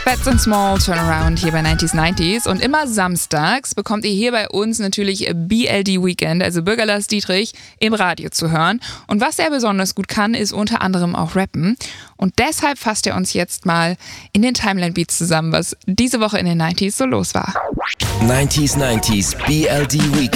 Fats and Small Turnaround hier bei 90s und immer samstags bekommt ihr hier bei uns natürlich BLD Weekend, also Bürger Lars Dietrich, im Radio zu hören. Und was er besonders gut kann, ist unter anderem auch rappen. Und deshalb fasst er uns jetzt mal in den Timeline Beats zusammen, was diese Woche in den 90s so los war. 90s BLD Weekend.